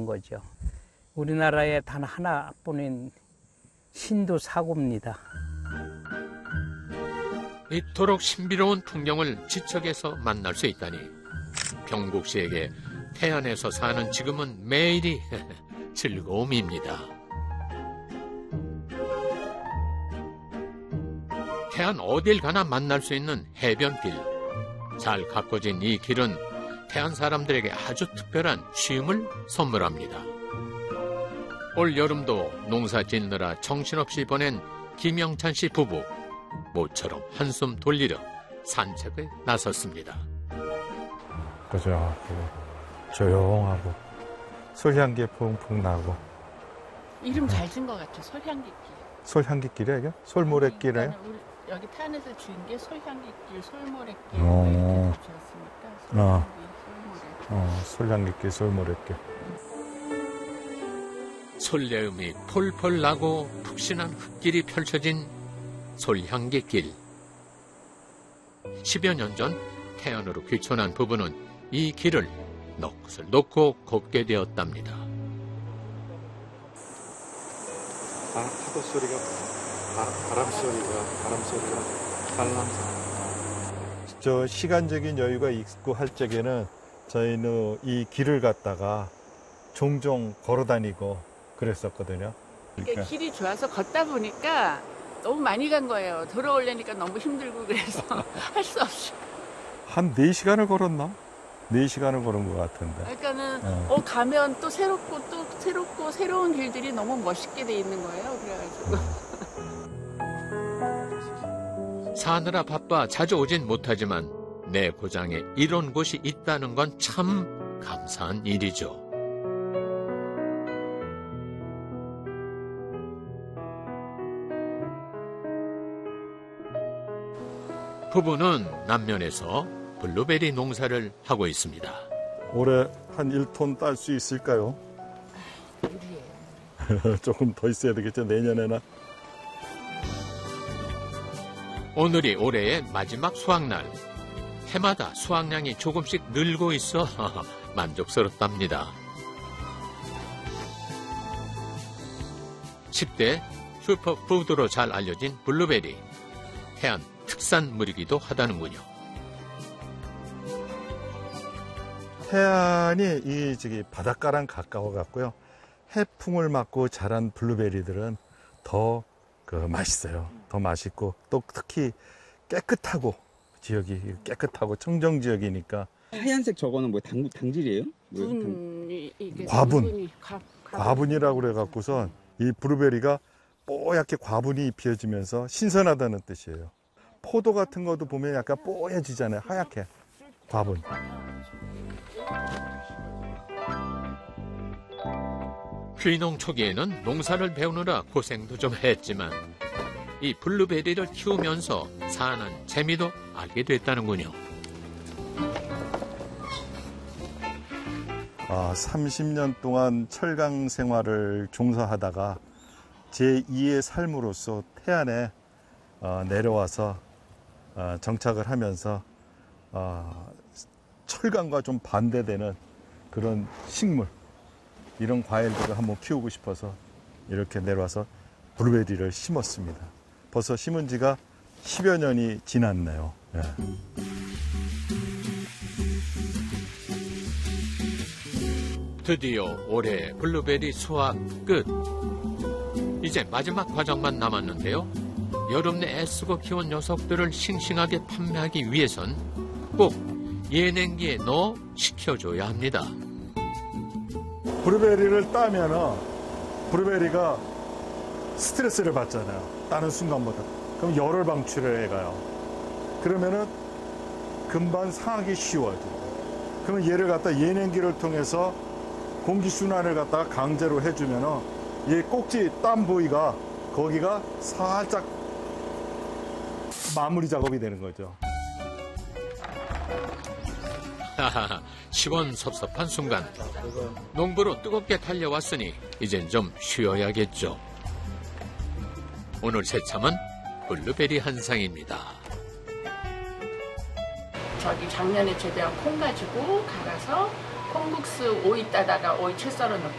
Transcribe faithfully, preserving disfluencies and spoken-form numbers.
거죠. 우리나라에 단 하나뿐인 신도 사고입니다. 이토록 신비로운 풍경을 지척에서 만날 수 있다니 병국 씨에게 태안에서 사는 지금은 매일이 즐거움입니다. 태안 어딜 가나 만날 수 있는 해변길. 잘 가꿔진 이 길은 태안 사람들에게 아주 특별한 쉼을 선물합니다. 올 여름도 농사 짓느라 정신없이 보낸 김영찬 씨 부부. 모처럼 한숨 돌리려 산책을 나섰습니다. 그죠. 조용하고 솔향기 퐁퐁 나고. 이름 잘 진 것 같아. 솔향기길. 솔향기길이에요? 이게? 솔모래길이에요? 여기 태안에서 지은 게 솔향기길, 솔모래길 어. 이렇게 지었으니까 솔향기, 어. 솔모래. 어, 솔향기길, 솔모래길. 솔레음이 폴폴 나고 푹신한 흙길이 펼쳐진 솔향기길. 십여 년 전 태안으로 귀촌한 부부는 이 길을 넋을 놓고 걷게 되었답니다. 아, 파도 소리가, 바, 바람 소리가, 바람 소리가 살랑살랑. 저 시간적인 여유가 있고 할 적에는 저희는 이 길을 갔다가 종종 걸어 다니고 그랬었거든요. 그러니까 길이 좋아서 걷다 보니까 너무 많이 간 거예요. 돌아오려니까 너무 힘들고 그래서 할 수 없이. 한 네 시간을 걸었나? 네 시간을 걸은 것 같은데. 그러니까는 어. 어, 가면 또 새롭고 또 새롭고 새로운 길들이 너무 멋있게 돼 있는 거예요. 그래가지고. 사느라 바빠 자주 오진 못하지만 내 고장에 이런 곳이 있다는 건 참 감사한 일이죠. 부부는 남면에서 블루베리 농사를 하고 있습니다. 올해 한 일 톤 딸 수 있을까요? 무리예요. 조금 더 있어야 되겠죠, 내년에는. 오늘이 올해의 마지막 수확날. 해마다 수확량이 조금씩 늘고 있어 만족스럽답니다. 십 대 슈퍼푸드로 잘 알려진 블루베리. 태안 특산물이기도 하다는군요. 태안이 이 저기 바닷가랑 가까워 갖고요. 해풍을 맞고 자란 블루베리들은 더 그 맛있어요. 더 맛있고 또 특히 깨끗하고 지역이 깨끗하고 청정 지역이니까. 하얀색 저거는 뭐 당, 당질이에요? 뭐 당... 분이 이게 과분. 분이 과, 과분이라고 그래 갖고선 이 블루베리가 뽀얗게 과분이 피어지면서 신선하다는 뜻이에요. 포도 같은 것도 보면 약간 뽀얘지잖아요. 하얗게. 과분. 귀농 초기에는 농사를 배우느라 고생도 좀 했지만 이 블루베리를 키우면서 사는 재미도 알게 됐다는군요. 아, 삼십 년 동안 철강 생활을 종사하다가 제이의 삶으로서 태안에 어, 내려와서 어, 정착을 하면서 어, 철강과 좀 반대되는 그런 식물, 이런 과일들을 한번 키우고 싶어서 이렇게 내려와서 블루베리를 심었습니다. 벌써 심은 지가 십여 년이 지났네요. 예. 드디어 올해 블루베리 수확 끝. 이제 마지막 과정만 남았는데요. 여름 내 애쓰고 키운 녀석들을 싱싱하게 판매하기 위해선 꼭 예냉기에 넣어 식혀줘야 합니다. 블루베리를 따면은 블루베리가 스트레스를 받잖아요. 따는 순간보다. 그럼 열을 방출을 해가요. 그러면은 금방 상하기 쉬워져. 그러면 얘를 갖다 예냉기를 통해서 공기순환을 갖다가 강제로 해주면은 이 꼭지 땀 부위가 거기가 살짝 마무리 작업이 되는 거죠. 하하하, 시원섭섭한 순간. 농부로 뜨겁게 달려왔으니 이젠 좀 쉬어야겠죠. 오늘 새참은 블루베리 한 상입니다. 저기 작년에 재배한 콩 가지고 갈아서 콩국수 오이 따다가 오이 채 썰어 넣고